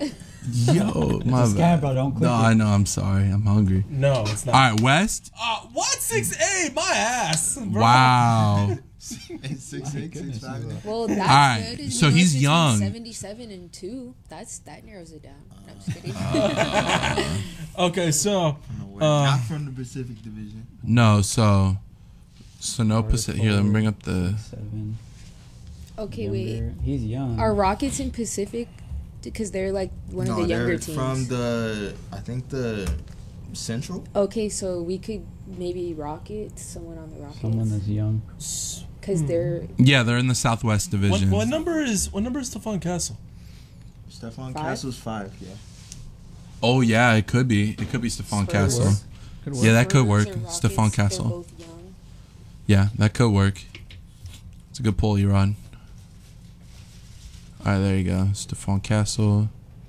Yo, my Scam, bad. bro. Don't click No, it. I know. I'm sorry. I'm hungry. No, it's not. All right, West. What 6'8"? My ass. Bro. Wow. 6'6", 6'5". Well, that's Alright, good. so He he's goes between young. 77 and 2. That narrows it down. No, I'm just kidding. Okay, so Not from the Pacific Division. No, so no Pacific. Here, let me bring up the. 7. Okay, wait. Younger. He's young. Are Rockets in Pacific? Because they're like one of the younger they're teams. from the Central. Okay, so we could maybe Rockets, someone on the Rockets. Someone that's young. Because they're Yeah, they're in the Southwest Division. what number is Stephon Castle? Stephon 5? Castle's 5. Yeah. Oh yeah, it could be. It could be Stephon Spurs. Castle. Could Yeah, that could Spurs work. or Rockets, Stephon they're Castle. both young. Yeah, that could work. It's a good pull, Erod. All right, there you go. Stephon Castle.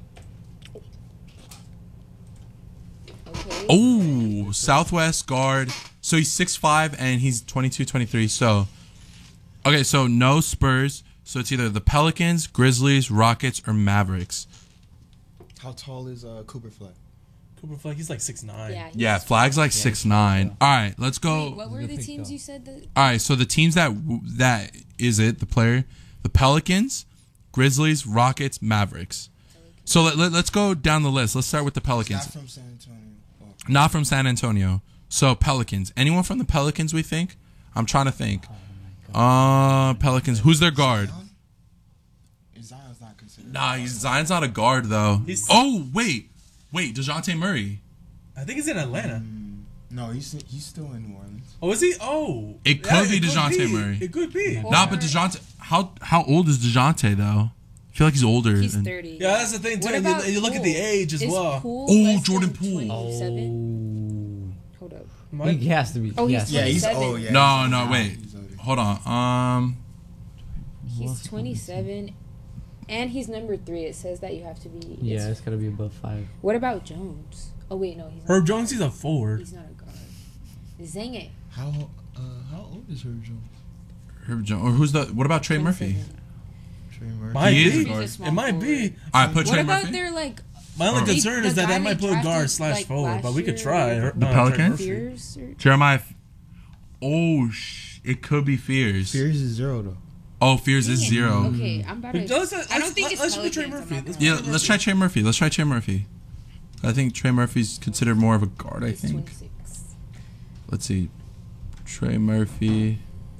Okay. Oh, Southwest guard. So he's 6'5" and he's 22, 23. So, okay, so no Spurs. So it's either the Pelicans, Grizzlies, Rockets, or Mavericks. How tall is Cooper Flag? Cooper Flag, he's like 6'9". Yeah. Yeah, Flag's like 6'9". All right, let's go. Wait, what were the teams you said that? All right, so the teams that is it, the player, the Pelicans, Grizzlies, Rockets, Mavericks. So let's go down the list. Let's start with the Pelicans. Not from San Antonio. Oh. Not from San Antonio. So Pelicans. Anyone from the Pelicans we think? I'm trying to think. Pelicans. Who's their guard? Zion's not considered. Nah, Zion's not a guard though. Oh, wait, DeJounte Murray. I think he's in Atlanta. No, he's still in New Orleans. Oh, is he? Oh. It could be DeJounte Murray. It could be. Nah, but DeJounte. How old is DeJounte though? I feel like he's older. He's than- 30. Yeah, that's the thing too. What And about you look at the age as Is well. Poole Oh, less Jordan than Poole. 27? Hold up. He has to be. Oh, he's Yeah, he's 27. old. Yeah. No, wait. He's older. Hold on. He's 27. And he's number 3. It says that you have to be. Yeah, it's gotta be above 5. What about Jones? Oh, wait, no. He's not. Herb Jones, he's a forward. He's not a guard. Zang it. How old is Herb Jones? Herb Jones. Or who's the? What about Trey Murphy? Trey Murphy. Might He is be. a guard. He's a small It might be. forward. All right, put What Trey about Murphy. their, like, My only Oh. concern is The that guy might they play guard drafted, slash like, forward, but we could last try. year? The Pelicans? Fears? Or? Jeremiah. Oh, it could be Fears. Fears is 0 though. Oh, Fears is 0. Okay, I'm about to. I don't think it's let's Trey Pelicans, Murphy. I'm not Yeah, gonna- let's try Trey Murphy. I think Trey Murphy's considered more of a guard. I He's think. 26. Let's see. Trey Murphy.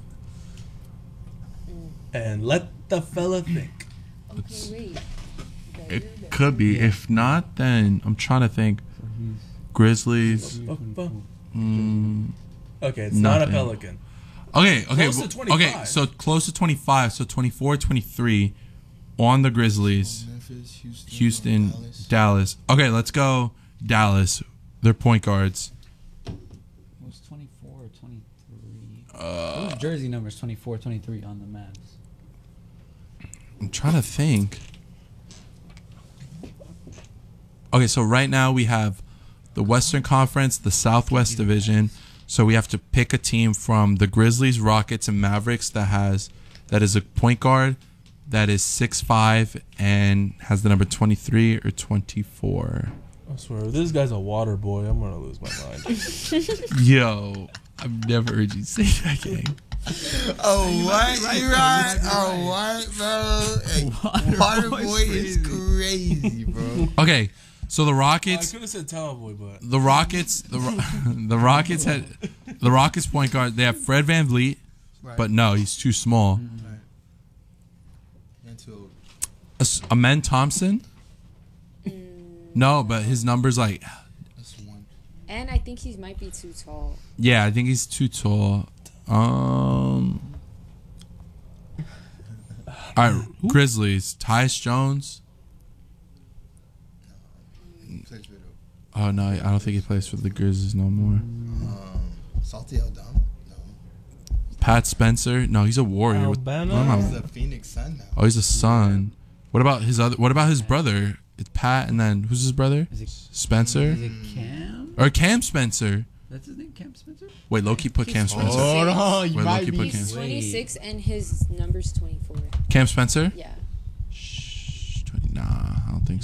And let the fella think. Okay, wait. It could be. If not, then I'm trying to think. So he's Grizzlies. Okay, it's not a Nothing. Pelican. Okay. Close to 25. Okay. So close to 25. So 24, 23 on the Grizzlies. Memphis, Houston, Dallas. Dallas. Okay, let's go Dallas. They're point guards. was 24 or 23. Whose jersey number is 24, 23 on the Mavs? I'm trying to think. Okay, so right now we have the Western Conference, the Southwest Division. So we have to pick a team from the Grizzlies, Rockets, and Mavericks that is a point guard that is 6'5" and has the number 23 or 24. I swear, if this guy's a water boy, I'm gonna lose my mind. Yo, I've never heard you say that, gang. Oh what? You right? Oh what, bro? Water boy is crazy, bro. Okay, so the I Rockets. could have said Towel Boy, but The Rockets, the Rockets point guard. They have Fred VanVleet, Right. but no, he's too small. And too old. Amen Thompson. No, but his number's like, That's 1. And I think he might be too tall. yeah, I think he's too tall. All right, Grizzlies. Tyus Jones. Plays for the Oh no, I don't think he plays for the Grizzlies no more. Salty Aldama? No. Pat Spencer. No, he's a Warrior. Alabama? What am I- He's a Phoenix Sun now. Oh, he's a son. What about his other? What about his brother? It's Pat, and then who's his brother? Is it, Spencer is it Cam? or Cam Spencer? That's his name, Cam Spencer? Wait, low key put Cam He's Spencer. Hold on, you Wait, might low-key be. put Cam. He's 26 and his number's 24. Cam Spencer? Yeah. Shh, 20, nah, I don't think